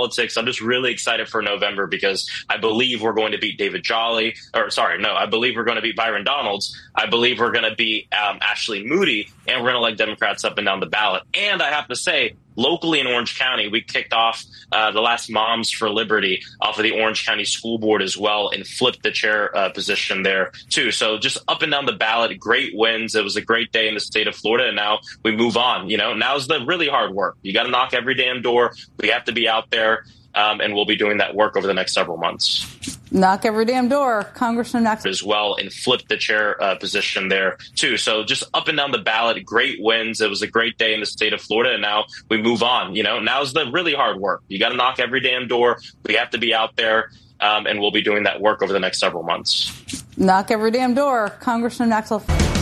politics. I'm just really excited for November because I believe we're going to beat I believe we're going to beat Byron Donalds. I believe we're going to beat Ashley Moody, and we're going to elect Democrats up and down the ballot. And I have to say, locally in Orange County, we kicked off the last Moms for Liberty off of the Orange County School Board as well and flipped the chair position there, too. So just up and down the ballot, great wins. It was a great day in the state of Florida, and now we move on. Now's the really hard work. You got to knock every damn door. We have to be out there, and we'll be doing that work over the next several months. Knock every damn door, Congressman Maxwell. As well, and flipped the chair position there, too. So just up and down the ballot, great wins. It was a great day in the state of Florida, and now we move on. Now's the really hard work. You got to knock every damn door. We have to be out there, and we'll be doing that work over the next several months. Knock every damn door, Congressman Maxwell.